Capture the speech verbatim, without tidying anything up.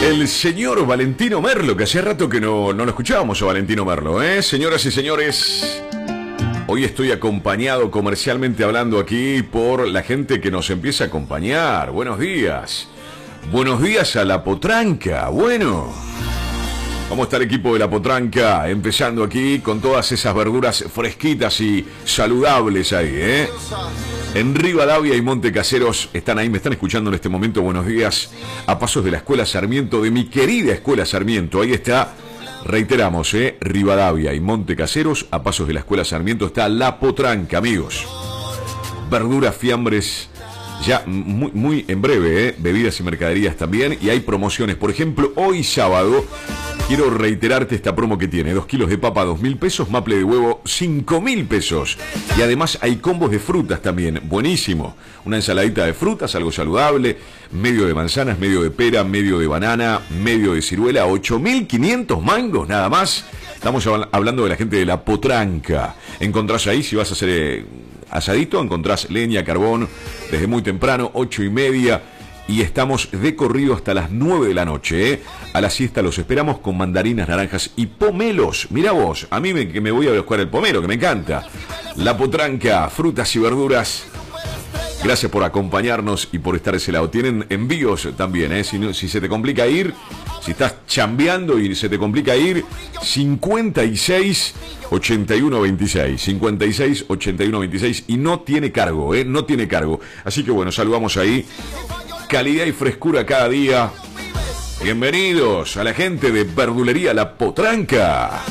El señor Valentino Merlo, que hacía rato que no, no lo escuchábamos a Valentino Merlo, ¿eh? Señoras y señores, hoy estoy acompañado comercialmente hablando aquí por la gente que nos empieza a acompañar. Buenos días. Buenos días a La Potranca. Bueno, ¿cómo está el equipo de La Potranca? Empezando aquí con todas esas verduras fresquitas y saludables ahí, ¿eh? En Rivadavia y Monte Caseros están ahí, me están escuchando en este momento. Buenos días, a pasos de la Escuela Sarmiento, de mi querida Escuela Sarmiento. Ahí está, reiteramos, ¿eh? Rivadavia y Monte Caseros, a pasos de la Escuela Sarmiento está La Potranca, amigos. Verduras, fiambres, ya muy, muy en breve, ¿eh? Bebidas y mercaderías también. Y hay promociones, por ejemplo, hoy sábado, quiero reiterarte esta promo que tiene. Dos kilos de papa, dos mil pesos. Maple de huevo, cinco mil pesos. Y además hay combos de frutas también. Buenísimo. Una ensaladita de frutas, algo saludable. Medio de manzanas, medio de pera, medio de banana, medio de ciruela. ocho mil quinientos mangos nada más. Estamos hablando de la gente de La Potranca. Encontrás ahí, si vas a hacer eh, asadito, encontrás leña, carbón, desde muy temprano, ocho y media. Y estamos de corrido hasta las nueve de la noche, ¿eh? A la siesta los esperamos con mandarinas, naranjas y pomelos. Mirá vos, a mí me, que me voy a buscar el pomelo, que me encanta. La Potranca, frutas y verduras. Gracias por acompañarnos y por estar a ese lado. Tienen envíos también, ¿eh? Si, no, si se te complica ir, si estás chambeando y se te complica ir, cincuenta y seis ochenta y uno veintiséis. cincuenta y seis ochenta y uno veintiséis. Y no tiene cargo, ¿eh? No tiene cargo. Así que bueno, saludamos ahí. Calidad y frescura cada día. Bienvenidos a la gente de Verdulería La Potranca.